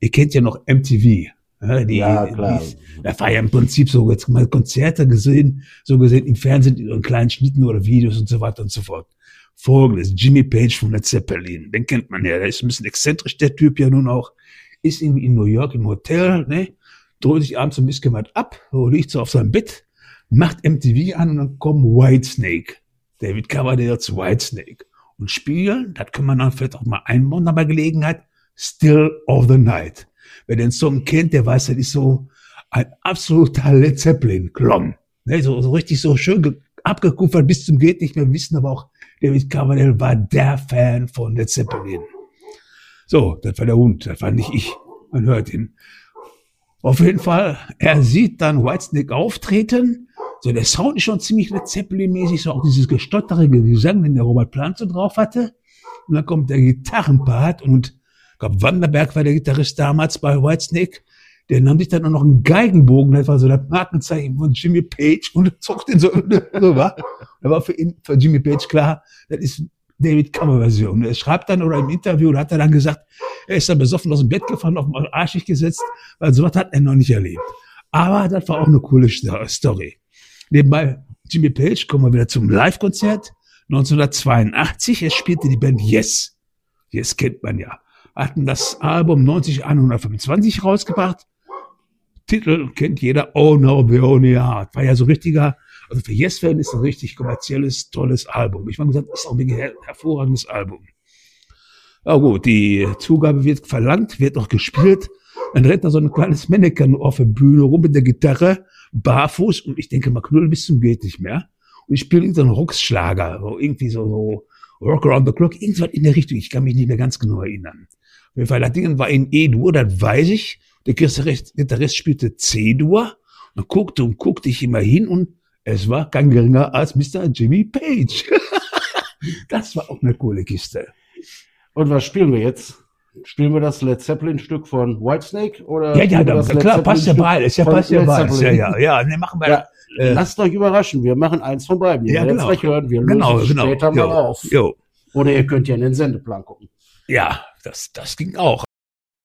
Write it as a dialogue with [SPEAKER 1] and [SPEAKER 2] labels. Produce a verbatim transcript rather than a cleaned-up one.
[SPEAKER 1] ihr kennt ja noch M T V. Ja, die,
[SPEAKER 2] Ja, klar.
[SPEAKER 1] Die, das war ja im Prinzip so, jetzt mal Konzerte gesehen, so gesehen im Fernsehen, in kleinen Schnitten oder Videos und so weiter und so fort. Folgendes, Jimmy Page von Led Zeppelin, den kennt man ja, der ist ein bisschen exzentrisch, der Typ ja nun auch, ist irgendwie in New York im Hotel, ne, dreht sich abends ein bisschen was ab, so liegt so auf seinem Bett, macht M T V an und dann kommt Whitesnake, David Coverdale zu Whitesnake und spielen, das kann man dann vielleicht auch mal einbauen bei Gelegenheit, Still of the Night. Wer den Song kennt, der weiß, das ist so ein absoluter Led Zeppelin-Klon. Ne, so, so richtig so schön abgekupfert bis zum geht nicht mehr, wissen aber auch, David Coverdale war der Fan von Led Zeppelin. So, das war der Hund, das war nicht ich. Man hört ihn. Auf jeden Fall, er sieht dann Whitesnake auftreten. So, der Sound ist schon ziemlich Led Zeppelin-mäßig, so auch dieses gestotterige Gesang, den der Robert Plant so drauf hatte. Und dann kommt der Gitarrenpart und ich glaube, Wanderberg war der Gitarrist damals bei Whitesnake. Der nahm sich dann auch noch einen Geigenbogen, das war so das Markenzeichen von Jimmy Page und zog den so, so war. Da war für ihn, für Jimmy Page klar, das ist David Cover-Version. Er schreibt dann, oder im Interview, oder hat er dann gesagt, er ist dann besoffen aus dem Bett gefallen, auf den Arsch gesetzt, weil sowas hat er noch nicht erlebt. Aber das war auch eine coole Story. Nebenbei, Jimmy Page, kommen wir wieder zum Live-Konzert, neunzehnhundertzweiundachtzig, er spielte die Band Yes. Yes kennt man ja. Hatten das Album neunzig einhundertfünfundzwanzig rausgebracht. Titel kennt jeder, Oh No, The Only Heart. War ja so richtiger, also für Yes-Fan ist ein richtig kommerzielles, tolles Album. Ich meine, gesagt, ist auch ein her hervorragendes Album. Ja gut, die Zugabe wird verlangt, wird auch gespielt. Dann rennt da so ein kleines Mannequin auf der Bühne rum mit der Gitarre, barfuß, und ich denke mal, knüllen bis zum geht nicht mehr. Und ich spiele irgendeinen Rockschlager, so irgendwie so, so Rock Around the Clock, irgendwas in der Richtung. Ich kann mich nicht mehr ganz genau erinnern. Auf jeden Fall, das Ding war in E-Dur, das weiß ich. Der Gitarrist spielte C-Dur. Dann guckte und guckte ich immer hin und es war kein geringer als Mister Jimmy Page. Das war auch eine coole Kiste.
[SPEAKER 2] Und was spielen wir jetzt? Spielen wir das Led Zeppelin-Stück von Whitesnake? Oder
[SPEAKER 1] ja, ja,
[SPEAKER 2] das
[SPEAKER 1] klar, passt ja beides. Ja, passt ja beides. Ja, ja, ja, ne, machen wir.
[SPEAKER 2] Ja,
[SPEAKER 1] äh,
[SPEAKER 2] lasst euch überraschen, wir machen eins von beiden. Ihr
[SPEAKER 1] ja,
[SPEAKER 2] werdet
[SPEAKER 1] genau.
[SPEAKER 2] es gleich hören, wir
[SPEAKER 1] Genau,
[SPEAKER 2] lösen es
[SPEAKER 1] genau.
[SPEAKER 2] später
[SPEAKER 1] Jo,
[SPEAKER 2] mal auf.
[SPEAKER 1] jo.
[SPEAKER 2] Oder ihr könnt ja in den Sendeplan gucken.
[SPEAKER 1] Ja, das, das ging auch.